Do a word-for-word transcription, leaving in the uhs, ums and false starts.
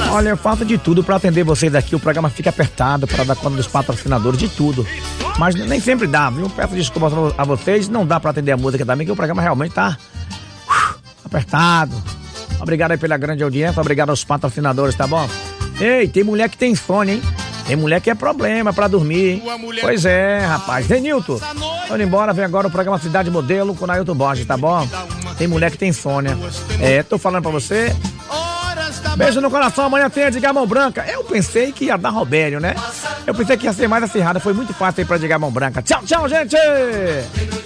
Olha, eu faço de tudo pra atender vocês aqui. O programa fica apertado para dar conta dos patrocinadores, de tudo. Mas nem sempre dá, viu? Peço desculpas a vocês, não dá pra atender a música também, que o programa realmente tá uh, apertado. Obrigado aí pela grande audiência, obrigado aos patrocinadores, tá bom? Ei, tem mulher que tem sono, hein? Tem mulher que é problema pra dormir, hein? Pois é, rapaz. Denilton, vamos embora, vem agora o programa Cidade Modelo com o Nailton Borges, tá bom? Tem mulher que tem insônia. É, tô falando pra você. Beijo no coração, amanhã tem a Edgar Mão Branca. Eu pensei que ia dar Robério, né? Eu pensei que ia ser mais acirrada, foi muito fácil aí pra Edgar Mão Branca. Tchau, tchau, gente!